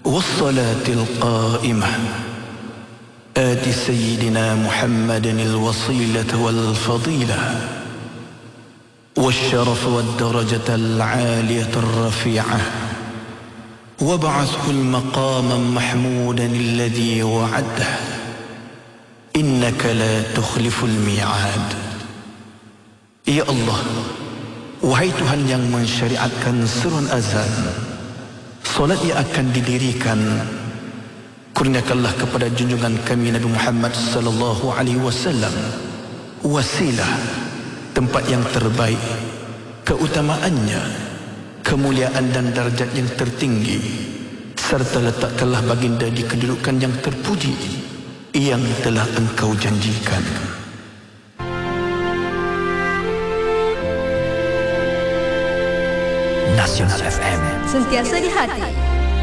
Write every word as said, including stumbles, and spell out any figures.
والصلاة القائمة آت سيدنا محمد الوصيلة والفضيلة والشرف والدرجة العالية الرفيعة وابعثه المقام محمودا الذي وعده إنك لا تخلف الميعاد. Ya Allah, wahai Tuhan yang mensyariatkan serun azan, solat yang akan didirikan, kurniakanlah kepada junjungan kami Nabi Muhammad sallallahu alaihi wasallam wasilah, tempat yang terbaik, keutamaannya, kemuliaan dan darjat yang tertinggi, serta letakkanlah baginda di kedudukan yang terpuji yang telah engkau janjikan. Nasional F M, sentiasa di hati.